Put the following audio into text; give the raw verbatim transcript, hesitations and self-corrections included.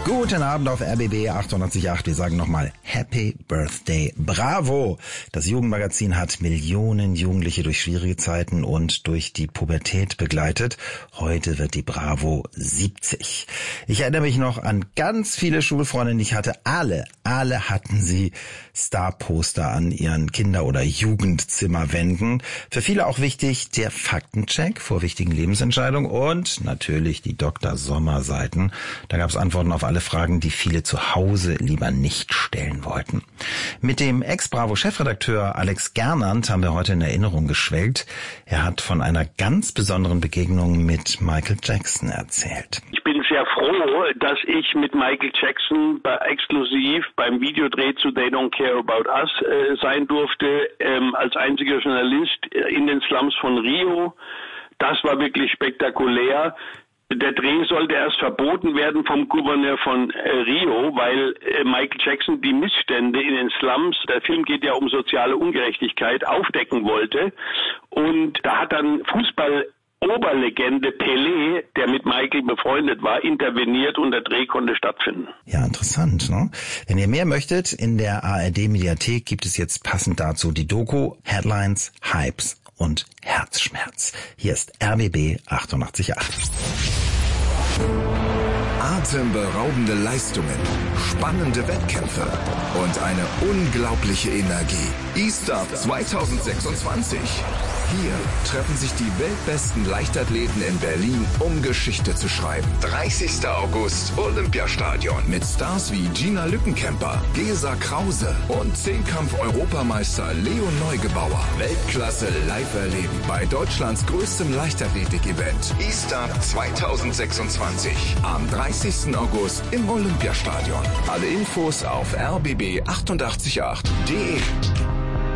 Guten Abend auf R B B achtundachtzig Komma acht. Wir sagen nochmal Happy Birthday Bravo. Das Jugendmagazin hat Millionen Jugendliche durch schwierige Zeiten und durch die Pubertät begleitet. Heute wird die Bravo siebzig. Ich erinnere mich noch an ganz viele Schulfreundinnen, die ich hatte. Alle, alle hatten sie Starposter an ihren Kinder- oder Jugendzimmerwänden. Für viele auch wichtig der Faktencheck vor wichtigen Lebensentscheidungen und natürlich die Doktor Sommer-Seiten. Da gab es Antworten auf alle Fragen, die viele zu Hause lieber nicht stellen wollten. Mit dem Ex-Bravo-Chefredakteur Alex Gernand haben wir heute in Erinnerung geschwelgt. Er hat von einer ganz besonderen Begegnung mit Michael Jackson erzählt. Ich bin sehr froh, dass ich mit Michael Jackson bei, exklusiv beim Videodreh zu They Don't Care About Us äh, sein durfte, ähm, als einziger Journalist in den Slums von Rio. Das war wirklich spektakulär. Der Dreh sollte erst verboten werden vom Gouverneur von äh, Rio, weil äh, Michael Jackson die Missstände in den Slums, der Film geht ja um soziale Ungerechtigkeit, aufdecken wollte. Und da hat dann Fußball Oberlegende Pelé, der mit Michael befreundet war, interveniert und der Dreh konnte stattfinden. Ja, interessant, ne? Wenn ihr mehr möchtet, in der A R D-Mediathek gibt es jetzt passend dazu die Doku Headlines, Hypes und Herzschmerz. Hier ist R B B achtundachtzig Komma acht. Atemberaubende Leistungen, spannende Wettkämpfe und eine unglaubliche Energie. E-Start zwanzig sechsundzwanzig. Hier treffen sich die weltbesten Leichtathleten in Berlin, um Geschichte zu schreiben. dreißigster August, Olympiastadion. Mit Stars wie Gina Lückenkämper, Gesa Krause und Zehnkampf-Europameister Leo Neugebauer. Weltklasse live erleben bei Deutschlands größtem Leichtathletik-Event. E-Start zwanzig sechsundzwanzig. Am dreißigsten August im Olympiastadion. Alle Infos auf r b b achtundachtzig Komma acht punkt d e.